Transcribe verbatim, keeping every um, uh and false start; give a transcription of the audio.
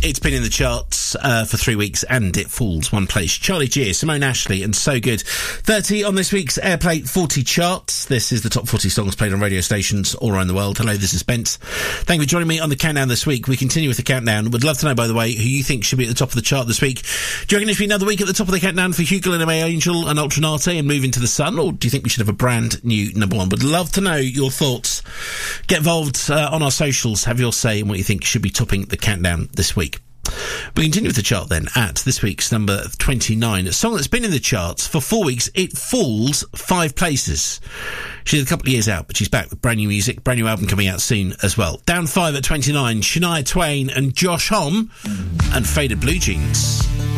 It's been in the charts uh, for three weeks and it falls one place. Charlie Gear, Simone Ashley and So Good. thirty on this week's Airplay forty charts. This is the top forty songs played on radio stations all around the world. Hello, this is Spence. Thank you for joining me on the countdown this week. We continue with the countdown. Would love to know, by the way, who you think should be at the top of the chart this week. Do you reckon it should be another week at the top of the countdown for Hugo and May Angel and Ultranate and Move Into the Sun? Or do you think we should have a brand new number one? Would love to know your thoughts. Get involved uh, on our socials. Have your say in what you think should be topping the countdown this week. We continue with the chart then at this week's number twenty-nine. A song that's been in the charts for four weeks. It falls five places. She's a couple of years out, but she's back with brand new music, brand new album coming out soon as well. Down five at twenty-nine, Shania Twain and Josh Homme and Faded Blue Jeans.